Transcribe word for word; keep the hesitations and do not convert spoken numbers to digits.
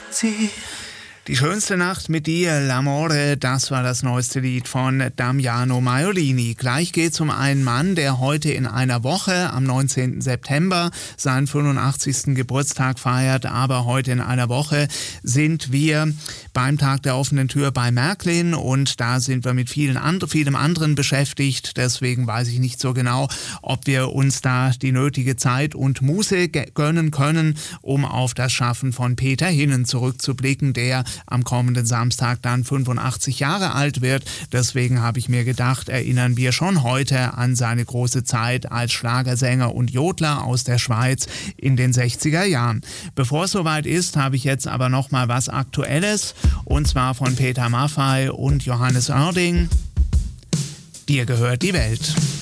Sie. Die schönste Nacht mit dir, L'Amore, das war das neueste Lied von Damiano Maiolini. Gleich geht's um einen Mann, der heute in einer Woche, am neunzehnten September, seinen fünfundachtzigsten Geburtstag feiert. Aber heute in einer Woche sind wir beim Tag der offenen Tür bei Märklin und da sind wir mit vielen and- vielem anderen beschäftigt. Deswegen weiß ich nicht so genau, ob wir uns da die nötige Zeit und Muße gönnen können, um auf das Schaffen von Peter Hinnen zurückzublicken, der am kommenden Samstag dann fünfundachtzig Jahre alt wird. Deswegen habe ich mir gedacht, erinnern wir schon heute an seine große Zeit als Schlagersänger und Jodler aus der Schweiz in den sechziger Jahren. Bevor es soweit ist, habe ich jetzt aber noch mal was Aktuelles, und zwar von Peter Maffay und Johannes Oerding. Dir gehört die Welt.